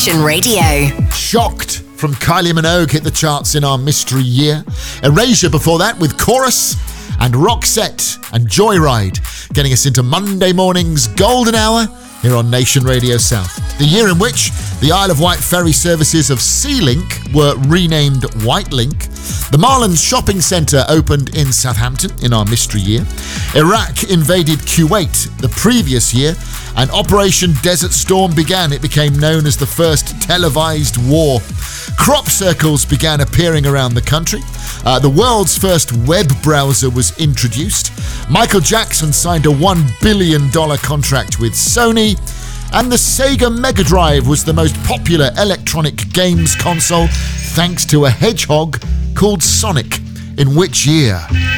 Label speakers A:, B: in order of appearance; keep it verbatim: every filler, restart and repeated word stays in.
A: Nation Radio.
B: Shocked from Kylie Minogue hit the charts in our mystery year. Erasure before that with Chorus, and Roxette and Joyride getting us into Monday morning's golden hour here on Nation Radio South. The year in which the Isle of Wight ferry services of Sea-Link were renamed Whitelink. The Marlins Shopping Centre opened in Southampton in our mystery year. Iraq invaded Kuwait the previous year, and Operation Desert Storm began. It became known as the first televised war. Crop circles began appearing around the country. Uh, the world's first web browser was introduced. Michael Jackson signed a one billion dollars contract with Sony. And the Sega Mega Drive was the most popular electronic games console thanks to a hedgehog called Sonic. In which year?